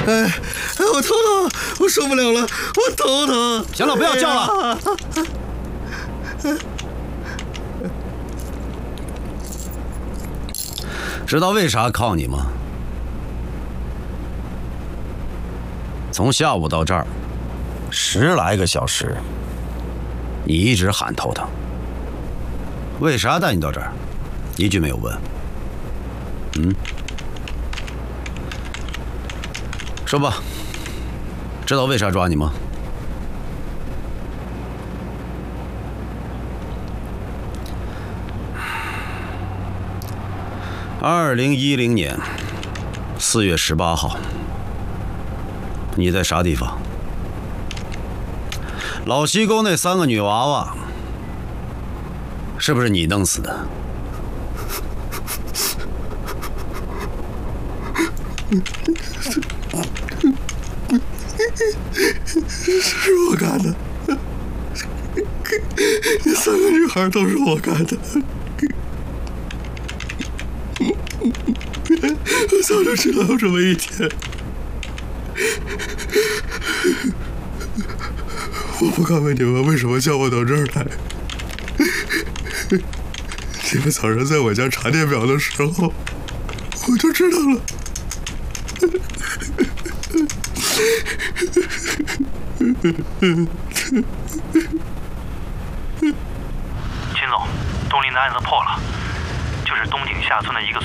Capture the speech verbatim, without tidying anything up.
哎哎，我头疼，我受不了了，我头疼。 行了，不要叫了。 哎、 知道为啥铐你吗？从下午到这儿，十来个小时，你一直喊头疼。为啥带你到这儿？一句没有问。嗯，说吧，知道为啥抓你吗？二零一零年四月十八号，你在啥地方？老西沟那三个女娃娃，是不是你弄死的？ 是我干的，那三个女孩都是我干的。我早就知道有这么一天。我不敢问你们为什么叫我到这儿来。你们早上在我家查电表的时候，我就知道了。 秦总，东林的案子破了，就是东井下村的一个